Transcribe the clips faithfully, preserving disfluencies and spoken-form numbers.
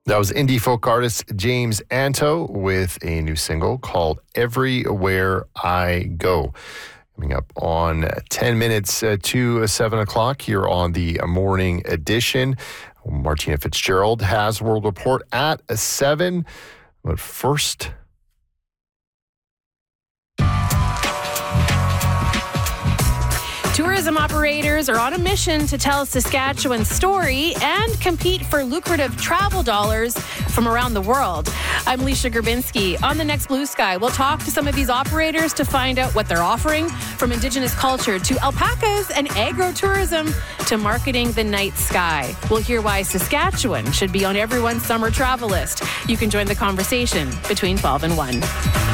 That was indie folk artist James Anto with a new single called Everywhere I Go. Coming up on ten minutes uh, to seven o'clock here on the morning edition. Martina Fitzgerald has World Report at seven. But first... Tourism operators are on a mission to tell Saskatchewan's story and compete for lucrative travel dollars from around the world. I'm Leisha Gerbinski. On the next Blue Sky, we'll talk to some of these operators to find out what they're offering, from Indigenous culture to alpacas and agro-tourism to marketing the night sky. We'll hear why Saskatchewan should be on everyone's summer travel list. You can join the conversation between twelve and one.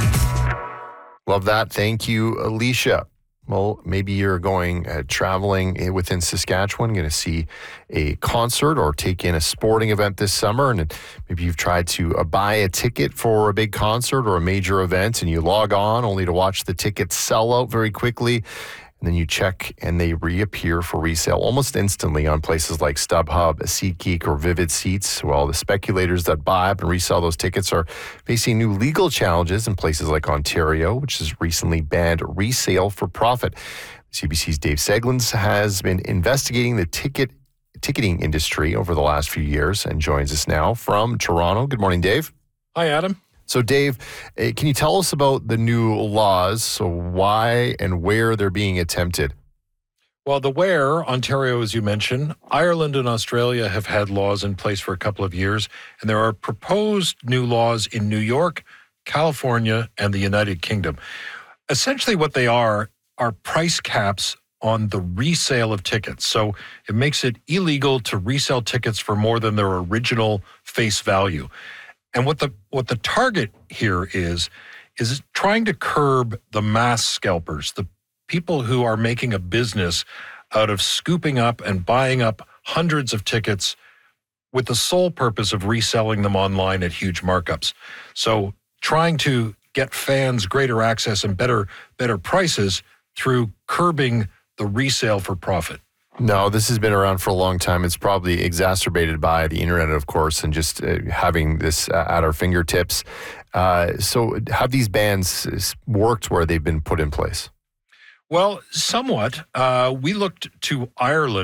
Love that. Thank you, Alicia. Well, maybe you're going uh, traveling within Saskatchewan, going to see a concert or take in a sporting event this summer, and maybe you've tried to uh, buy a ticket for a big concert or a major event, and you log on only to watch the tickets sell out very quickly. And then you check and they reappear for resale almost instantly on places like StubHub, SeatGeek, or Vivid Seats. Well, the speculators that buy up and resell those tickets are facing new legal challenges in places like Ontario, which has recently banned resale for profit. C B C's Dave Seglins has been investigating the ticket ticketing industry over the last few years and joins us now from Toronto. Good morning, Dave. Hi, Adam. So, Dave, can you tell us about the new laws, so why and where they're being attempted? Well, the where, Ontario, as you mentioned, Ireland and Australia have had laws in place for a couple of years, and there are proposed new laws in New York, California, and the United Kingdom. Essentially what they are are price caps on the resale of tickets. So it makes it illegal to resell tickets for more than their original face value. And what the what the target here is, is trying to curb the mass scalpers, the people who are making a business out of scooping up and buying up hundreds of tickets with the sole purpose of reselling them online at huge markups. So trying to get fans greater access and better better prices through curbing the resale for profit. No, this has been around for a long time. It's probably exacerbated by the internet, of course, and just uh, having this uh, at our fingertips. Uh, so have these bans worked where they've been put in place? Well, somewhat. Uh, we looked to Ireland.